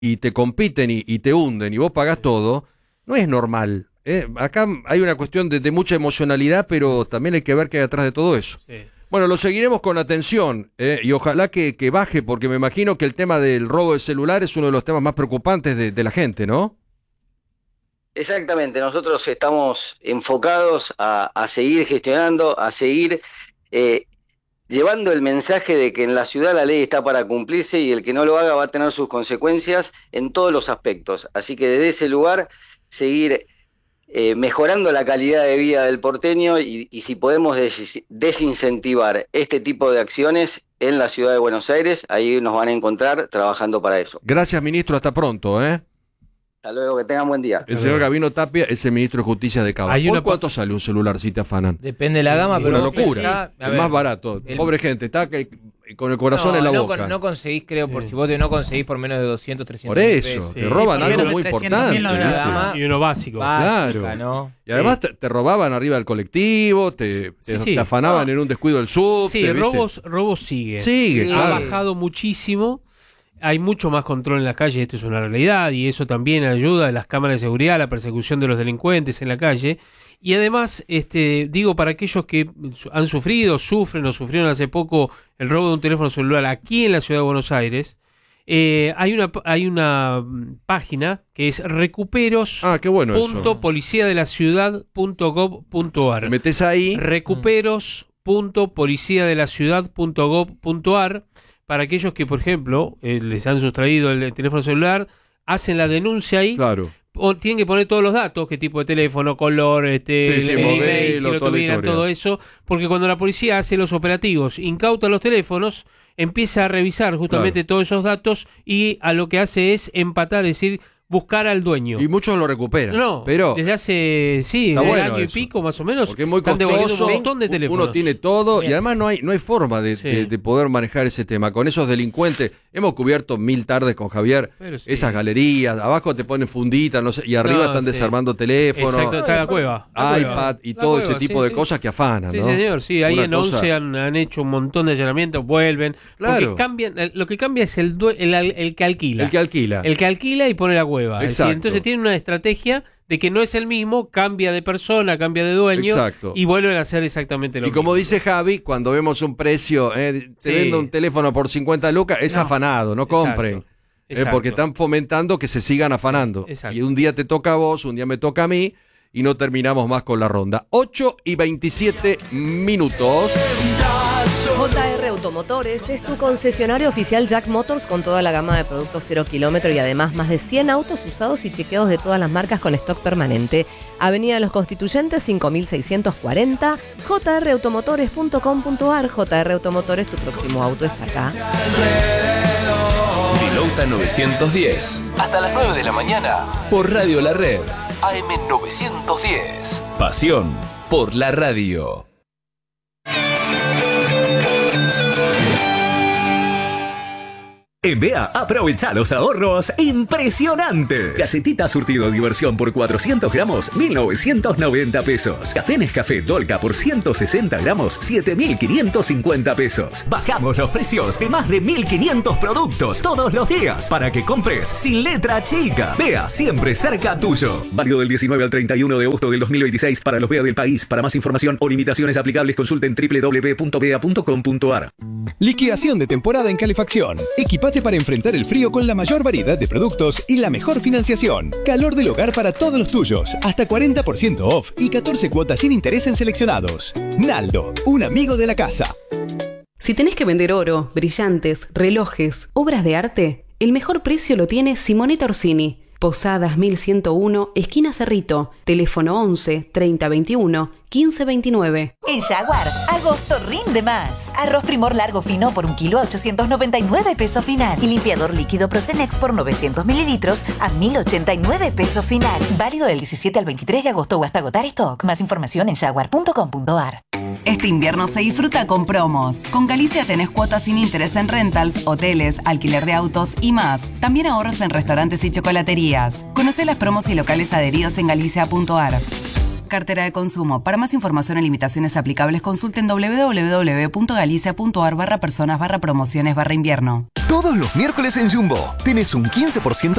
y te compiten y te hunden y vos pagás todo, no es normal. Acá hay una cuestión de mucha emocionalidad, pero también hay que ver qué hay atrás de todo eso. Sí. Bueno, lo seguiremos con atención y ojalá que baje, porque me imagino que el tema del robo de celular es uno de los temas más preocupantes de la gente, ¿no? Exactamente, nosotros estamos enfocados a seguir gestionando, a seguir llevando el mensaje de que en la ciudad la ley está para cumplirse y el que no lo haga va a tener sus consecuencias en todos los aspectos. Así que desde ese lugar seguir mejorando la calidad de vida del porteño y si podemos desincentivar este tipo de acciones en la ciudad de Buenos Aires, ahí nos van a encontrar trabajando para eso. Gracias, ministro, hasta pronto, Hasta luego, que tengan buen día. El señor Gabino Tapia es el ministro de Justicia de Cava. ¿Cuánto sale un celular si te afanan? Depende de la gama, pero... Una locura, el más barato. Pobre gente, está con el corazón en la boca. No conseguís, creo, por si vos no conseguís por menos de 200, 300 por eso, te roban algo muy importante. Y uno básico. Claro. ¿No? Y además te robaban arriba del colectivo, te afanaban en un descuido del subte. Sí, robos sigue. Ha bajado muchísimo. Hay mucho más control en las calles, esto es una realidad, y eso también ayuda a las cámaras de seguridad, a la persecución de los delincuentes en la calle. Y además, digo, para aquellos que han sufren o sufrieron hace poco el robo de un teléfono celular aquí en la ciudad de Buenos Aires, hay una página que es recuperos.policiadelaciudad.gov.ar. Metés ahí. Recuperos.policiadelaciudad.gov.ar. Para aquellos que, por ejemplo, les han sustraído el teléfono celular, hacen la denuncia ahí. Claro. O tienen que poner todos los datos, qué tipo de teléfono, color, el email, si lo tuvieran, todo eso. Porque cuando la policía hace los operativos, incauta los teléfonos, empieza a revisar justamente todos esos datos y a lo que hace es empatar, es decir, buscar al dueño. Y muchos lo recuperan. No, pero desde hace, año y pico más o menos, porque es muy costoso, un montón de teléfonos. Uno tiene todo. Bien. Y además no hay forma de poder manejar ese tema. Con esos delincuentes, hemos cubierto 1000 tardes con Javier, esas galerías, abajo te ponen funditas, no sé, y arriba están desarmando teléfonos. Exacto, está la cueva. iPad y todo ese tipo de cosas que afanan, ¿no? Sí, señor, sí, ahí en 11 han hecho un montón de allanamientos, vuelven. Claro. Porque lo que cambia es el que alquila. El que alquila y pone la cueva. Entonces tiene una estrategia de que no es el mismo, cambia de persona, cambia de dueño. Exacto. Y vuelven a hacer exactamente lo mismo. Y como dice Javi, cuando vemos un precio, te vendo un teléfono por 50 lucas, es afanado, no compren. Porque están fomentando que se sigan afanando. Exacto. Y un día te toca a vos, un día me toca a mí, y no terminamos más con la ronda. 8:27. JR Automotores es tu concesionario oficial Jack Motors con toda la gama de productos 0 kilómetro y además más de 100 autos usados y chequeados de todas las marcas con stock permanente. Avenida de los Constituyentes 5640, jrautomotores.com.ar. JR Automotores, tu próximo auto está acá. Pilouta 910. Hasta las 9 de la mañana. Por Radio La Red. AM 910. Pasión por la radio. En BEA, aprovecha los ahorros impresionantes. Gacetita surtido diversión por 400 gramos, 1.990 pesos. Café Nescafé Dolca por 160 gramos, 7.550 pesos. Bajamos los precios de más de 1.500 productos todos los días para que compres sin letra chica. BEA, siempre cerca tuyo. Válido del 19 al 31 de agosto del 2026 para los BEA del país. Para más información o limitaciones aplicables, consulten www.bea.com.ar. Liquidación de temporada en calefacción. Equipate para enfrentar el frío con la mayor variedad de productos y la mejor financiación. Calor del hogar para todos los tuyos. Hasta 40% off y 14 cuotas sin interés en seleccionados. Naldo, un amigo de la casa. Si tenés que vender oro, brillantes, relojes, obras de arte, el mejor precio lo tiene Simonetta Orsini. Posadas 1101, esquina Cerrito. Teléfono 11 30 21 15 29. En Jaguar, agosto rinde más. Arroz Primor largo fino por 1 kilo a 899 pesos final. Y limpiador líquido Procenex por 900 mililitros a 1089 pesos final. Válido del 17 al 23 de agosto o hasta agotar stock. Más información en jaguar.com.ar. Este invierno se disfruta con promos. Con Galicia tenés cuotas sin interés en rentals, hoteles, alquiler de autos y más. También ahorros en restaurantes y chocolaterías. Conocé las promos y locales adheridos en galicia.ar. Cartera de consumo. Para más información o limitaciones aplicables, consulten www.galicia.ar/personas/promociones/invierno. Todos los miércoles en Jumbo tenés un 15%